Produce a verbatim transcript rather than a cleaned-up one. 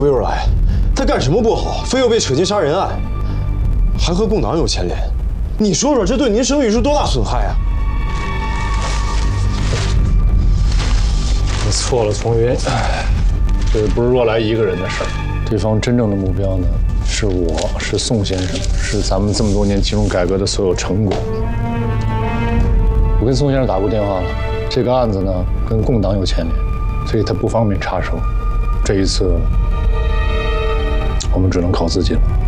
魏若来，他干什么不好，非要被扯进杀人案，还和共党有牵连？你说说，这对您声誉是多大损害啊？ 你错了，丛云，这不是若来一个人的事儿。对方真正的目标呢，是我，是宋先生，是咱们这么多年金融改革的所有成果。我跟宋先生打过电话了，这个案子呢跟共党有牵连，所以他不方便插手。这一次，我们只能靠自己了。